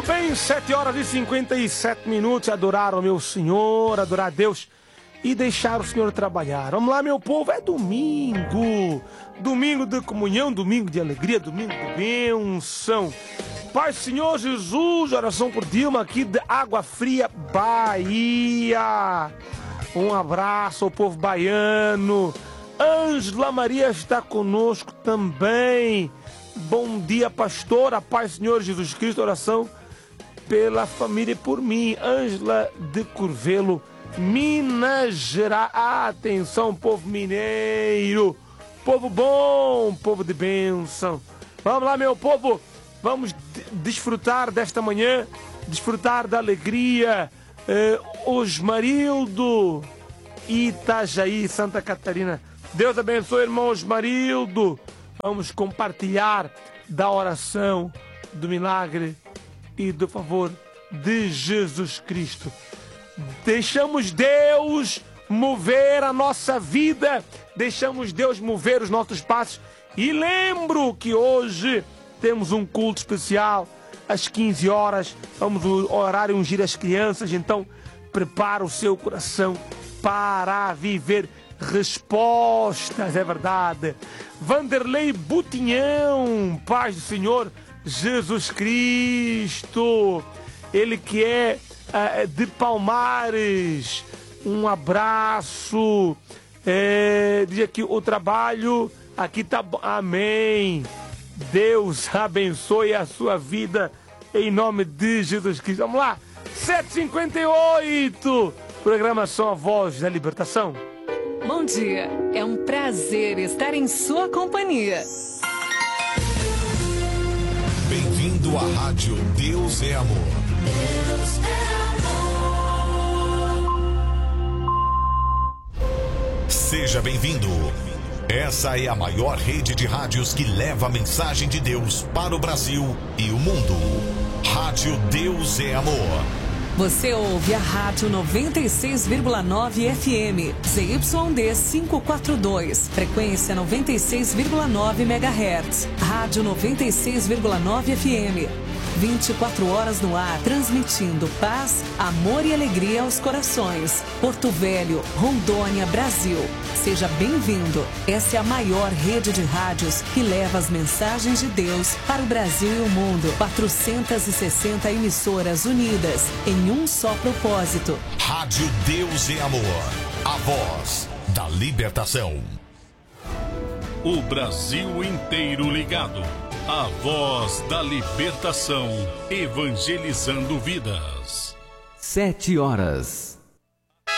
bem, 7h57, adorar o meu Senhor, adorar a Deus e deixar o Senhor trabalhar. Vamos lá, meu povo, é domingo, domingo de comunhão, domingo de alegria, domingo de bênção. Pai Senhor Jesus, oração por Dilma aqui de Água Fria, Bahia. Um abraço ao povo baiano. Ângela Maria está conosco também. Bom dia, pastora, Pai Senhor Jesus Cristo, oração pela família e por mim. Ângela de Curvelo, Minas Gerais. Atenção, povo mineiro, povo bom, povo de bênção. Vamos lá, meu povo, vamos desfrutar desta manhã, desfrutar da alegria. Osmarildo, Itajaí, Santa Catarina. Deus abençoe, irmão Osmarildo. Vamos compartilhar da oração, do milagre e do favor de Jesus Cristo. Deixamos Deus mover a nossa vida, deixamos Deus mover os nossos passos. E lembro que hoje temos um culto especial às 15 horas. Vamos orar e ungir as crianças. Então prepara o seu coração para viver respostas, é verdade. Vanderlei Butinhão, paz do Senhor Jesus Cristo, ele que é de Palmares, um abraço. Diz aqui o trabalho aqui tá bom, amém. Deus abençoe a sua vida em nome de Jesus Cristo. Vamos lá, 7h58, programação A Voz da Libertação. Bom dia, é um prazer estar em sua companhia. Bem-vindo à Rádio Deus é Amor. Deus é amor. Seja bem-vindo. Essa é a maior rede de rádios que leva a mensagem de Deus para o Brasil e o mundo. Rádio Deus é Amor. Você ouve a Rádio 96,9 FM, ZYD 542, frequência 96,9 MHz. Rádio 96,9 FM, 24 horas no ar, transmitindo paz, amor e alegria aos corações. Porto Velho, Rondônia, Brasil. Seja bem-vindo. Essa é a maior rede de rádios que leva as mensagens de Deus para o Brasil e o mundo. 460 emissoras unidas em um só propósito. Rádio Deus é Amor, a voz da libertação. O Brasil inteiro ligado. A voz da libertação, evangelizando vidas. 7 horas.